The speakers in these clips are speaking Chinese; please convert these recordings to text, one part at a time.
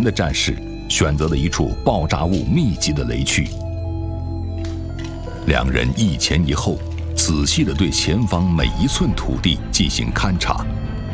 的战士选择了一处爆炸物密集的雷区。两人一前一后，仔细地对前方每一寸土地进行勘察。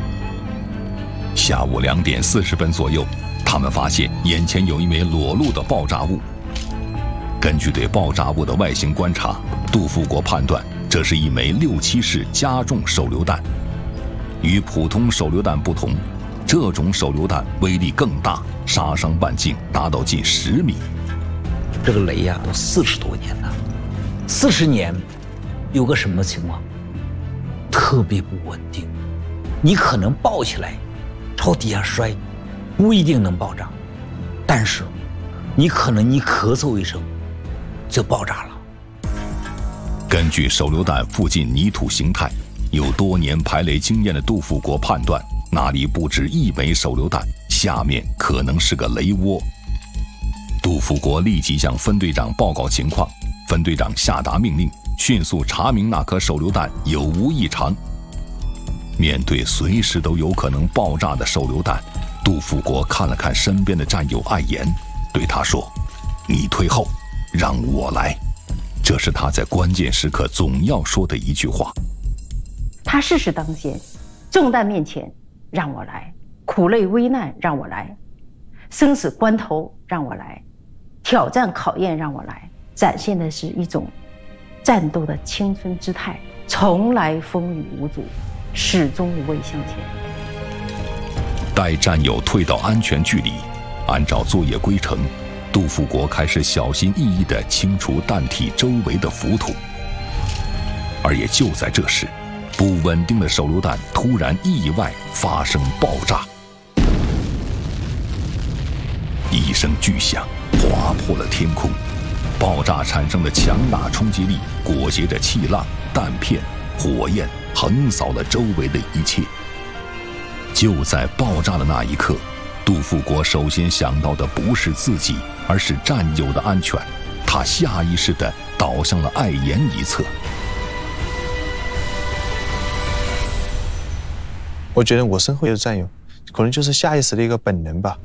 下午2点40分左右，他们发现眼前有一枚裸露的爆炸物。根据对爆炸物的外形观察，杜富国判断这是一枚6、7式加重手榴弹。与普通手榴弹不同，这种手榴弹威力更大，杀伤半径达到近10米。 这个雷呀，都40多年了，40年，有个什么情况？特别不稳定，你可能爆起来，朝底下摔，不一定能爆炸，但是你可能你咳嗽一声，就爆炸了。 根据手榴弹附近泥土形态，有多年排雷经验的杜富国判断，那里不止1枚手榴弹，下面可能是个雷窝。杜富国立即向分队长报告情况，分队长下达命令，迅速查明那颗手榴弹有无异常。面对随时都有可能爆炸的手榴弹，杜富国看了看身边的战友艾岩，对他说：“你退后，让我来。”这是他在关键时刻总要说的一句话。 他事事当先，重担面前让我来，苦累危难让我来，生死关头让我来，挑战考验让我来，展现的是一种战斗的青春姿态，从来风雨无阻，始终无畏向前。 待战友退到安全距离，按照作业规程，杜富国开始小心翼翼地清除弹体周围的浮土。而也就在这时，不稳定的手榴弹突然意外发生爆炸，一声巨响划破了天空，爆炸产生的强大冲击力裹挟着气浪、弹片、火焰，横扫了周围的一切。就在爆炸的那一刻，杜富国首先想到的不是自己，而是战友的安全。他下意识地倒向了艾岩一侧。 我觉得我身后有战友，可能就是下意识的一个本能吧。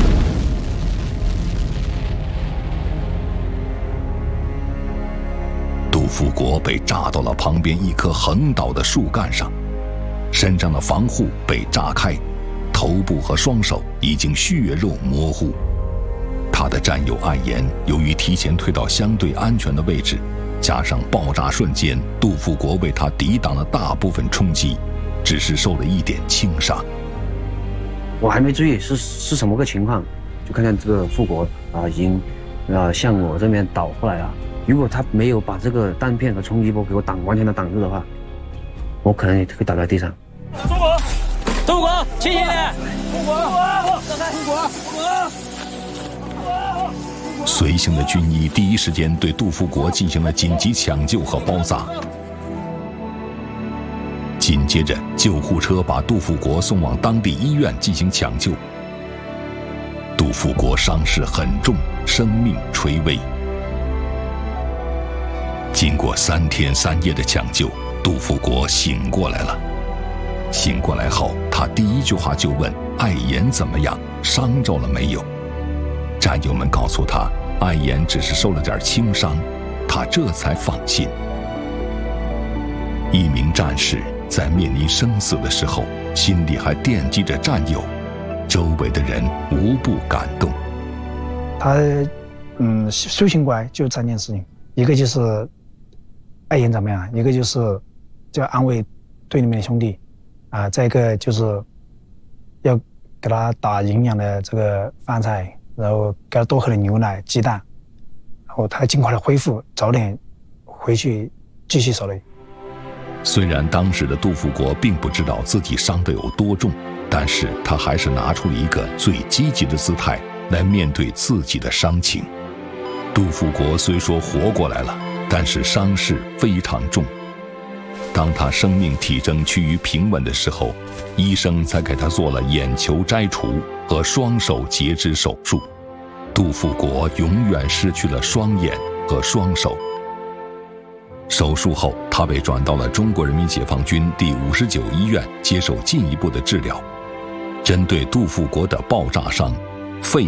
杜富国被炸到了旁边一棵横倒的树干上，身上的防护被炸开，头部和双手已经血肉模糊。他的战友艾岩由于提前退到相对安全的位置，加上爆炸瞬间杜富国为他抵挡了大部分冲击，只是受了一点轻伤。 我还没注意是什么个情况，就看见这个富国已经向我这边倒过来了。如果他没有把这个弹片和冲击波给我完全的挡住的话，我可能也会倒在地上。 富国，清醒点！ 富国！ 随行的军医第一时间对杜富国进行了紧急抢救和包扎。紧接着，救护车把杜富国送往当地医院进行抢救。杜富国伤势很重，生命垂危。经过3天3夜的抢救，杜富国醒过来了。醒过来后，他第一句话就问艾岩怎么样，伤着了没有？战友们告诉他，艾岩只是受了点轻伤，他这才放心。一名战士在面临生死的时候，心里还惦记着战友，周围的人无不感动。 他苏醒过来就3件事情，一个就是艾岩怎么样，一个就是就安慰队里面的兄弟再一个就是要给他打营养的这个饭菜，然后给他多喝点牛奶、鸡蛋，然后他尽快的恢复，早点回去继续守雷。 虽然当时的杜富国并不知道自己伤得有多重，但是他还是拿出了一个最积极的姿态来面对自己的伤情。杜富国虽说活过来了，但是伤势非常重。当他生命体征趋于平稳的时候，医生才给他做了眼球摘除和双手截肢手术。杜富国永远失去了双眼和双手。手术后，他被转到了中国人民解放军第59医院接受进一步的治疗。针对杜富国的爆炸伤，肺